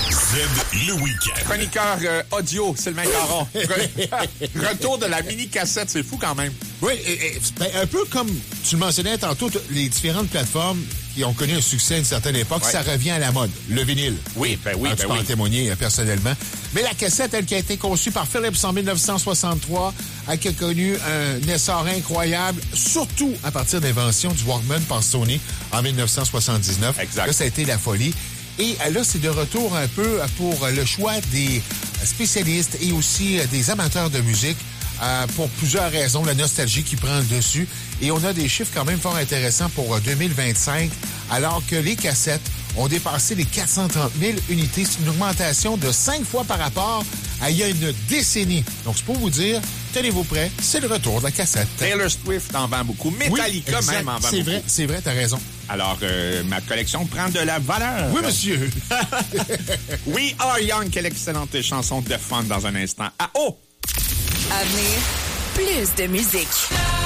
Le week-end. Chroniqueur audio, Sylvain Caron. Retour de la mini-cassette, c'est fou quand même. Oui, un peu comme tu le mentionnais tantôt, les différentes plateformes qui ont connu un succès à une certaine époque, ça revient à la mode. Le vinyle. Oui, tu peux en témoigner personnellement. Mais la cassette, elle qui a été conçue par Philips en 1963, a connu un essor incroyable, surtout à partir de l'invention du Walkman par Sony en 1979. Exact. Là, ça a été la folie. Et là, c'est de retour un peu pour le choix des spécialistes et aussi des amateurs de musique pour plusieurs raisons. La nostalgie qui prend le dessus. Et on a des chiffres quand même fort intéressants pour 2025, alors que les cassettes ont dépassé les 430 000 unités. C'est une augmentation de 5 fois par rapport à il y a une décennie. Donc, c'est pour vous dire, tenez-vous prêts, c'est le retour de la cassette. Taylor Swift en vend beaucoup. Metallica oui, même en vend beaucoup. C'est vrai, t'as raison. Alors, ma collection prend de la valeur. Oui, monsieur. We Are Young, quelle excellente chanson de fun dans un instant. Ah, oh! À venir, plus de musique.